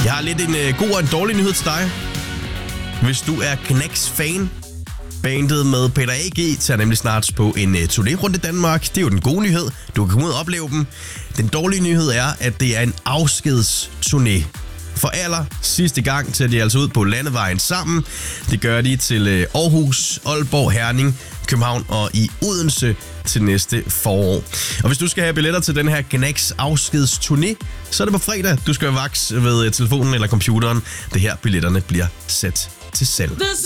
Jeg har lidt en god og en dårlig nyhed til dig. Hvis du er Knacks-fan, bandet med Peter A.G. tager nemlig snart på en turné rundt i Danmark. Det er jo den gode nyhed. Du kan komme ud og opleve dem. Den dårlige nyhed er, at det er en afskedsturné. For aller sidste gang tager de altså ud på landevejen sammen. Det gør de til Aarhus, Aalborg, Herning, København og i Odense til næste forår. Og hvis du skal have billetter til den her Knacks afskedsturné, så er det på fredag. Du skal være vaks ved telefonen eller computeren. Det her billetterne bliver sat til salg.